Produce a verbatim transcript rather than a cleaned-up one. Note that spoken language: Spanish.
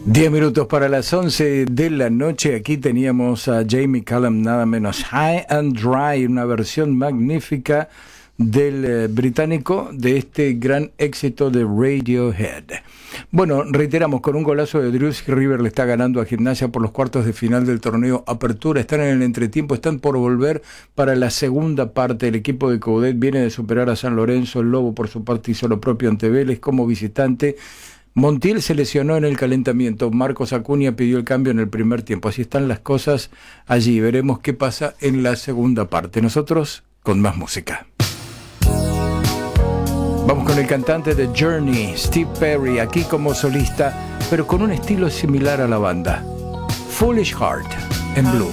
Diez minutos para las once de la noche. Aquí teníamos a Jamie Cullum, nada menos. High and Dry, una versión magnífica del eh, británico de este gran éxito de Radiohead. Bueno, reiteramos, con un golazo de Drewski, River le está ganando a Gimnasia por los cuartos de final del torneo Apertura. Están en el entretiempo, están por volver para la segunda parte. El equipo de Coudet viene de superar a San Lorenzo. El Lobo, por su parte, hizo lo propio ante Vélez como visitante. Montiel se lesionó en el calentamiento. Marcos Acuña pidió el cambio en el primer tiempo. Así están las cosas allí. Veremos qué pasa en la segunda parte. Nosotros con más música. Vamos con el cantante de Journey, Steve Perry, aquí como solista, pero con un estilo similar a la banda. Foolish Heart en Blue.